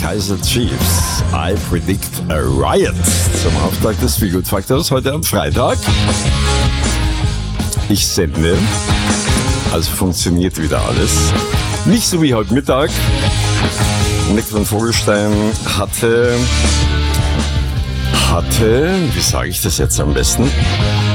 Kaiser Chiefs. I predict a riot. Zum Auftakt des Feelgood-Faktors heute am Freitag. Ich sende, also funktioniert wieder alles. Nicht so wie heute Mittag. Nick von Vogelstein hatte, wie sage ich das jetzt am besten?